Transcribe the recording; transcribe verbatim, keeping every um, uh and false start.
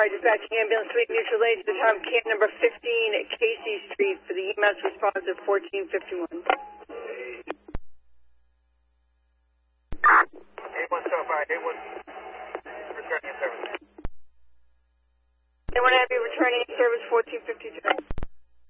Fire Dispatch Ambulance Suite Mutual Aid to the time camp number fifteen at Casey Street for the E M S response at fourteen fifty-one. eight one seven five, eight one, returning service. They want to have you returning service fourteen fifty-three.